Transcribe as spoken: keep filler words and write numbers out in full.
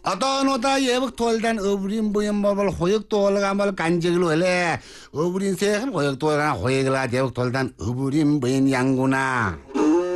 어떠노다 예복 돌단 어부린 부인 법을 호역 돌감을 간직을 원래 어부린 세은 호역 돌간 호역을 예복 돌단 어부린 부인 양구나